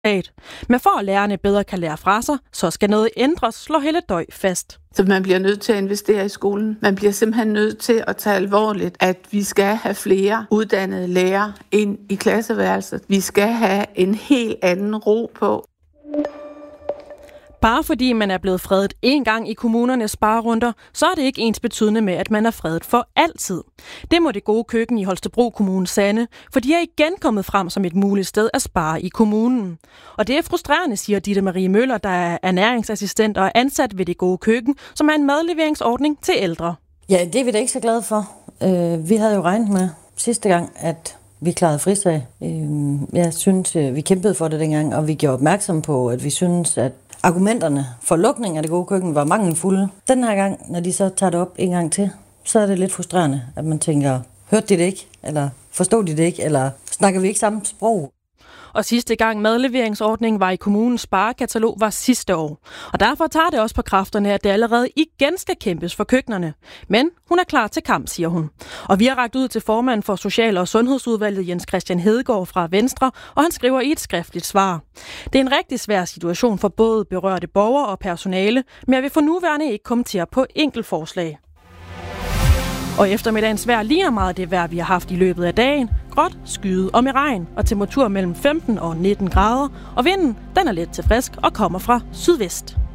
Men for at lærerne bedre kan lære fra sig, så skal noget ændres, slår Helle Døj fast. Så man bliver nødt til at investere i skolen. Man bliver simpelthen nødt til at tage alvorligt, at vi skal have flere uddannede lærere ind i klasseværelset. Vi skal have en helt anden ro på. Bare fordi man er blevet fredet én gang i kommunernes sparerunder, så er det ikke ensbetydende med, at man er fredet for altid. Det må Det Gode Køkken i Holstebro Kommune sande, for de er igen kommet frem som et muligt sted at spare i kommunen. Og det er frustrerende, siger Ditte Marie Møller, der er ernæringsassistent og ansat ved Det Gode Køkken, som er en madleveringsordning til ældre. Ja, det er vi da ikke så glade for. Vi havde jo regnet med sidste gang, at vi klarede frisag. Jeg synes, vi kæmpede for det dengang, og vi gjorde opmærksom på, at vi synes, at argumenterne for lukning af Det Gode Køkken var mangelfulde. Den her gang, når de så tager det op en gang til, så er det lidt frustrerende, at man tænker, hørte de det ikke? Eller forstod de det ikke? Eller snakker vi ikke samme sprog? Og sidste gang madleveringsordningen var i kommunens sparekatalog var sidste år. Og derfor tager det også på kræfterne, at det allerede igen skal kæmpes for køkkenerne. Men hun er klar til kamp, siger hun. Og vi har rakt ud til formanden for Social- og Sundhedsudvalget, Jens Christian Hedegaard fra Venstre, og han skriver i et skriftligt svar. Det er en rigtig svær situation for både berørte borgere og personale, men jeg vil for nuværende ikke kommentere på enkeltforslag. Og eftermiddagens vejr ligner meget det vejr, vi har haft i løbet af dagen. Gråt, skyet og med regn, og temperatur mellem 15 og 19 grader. Og vinden, den er let til frisk og kommer fra sydvest.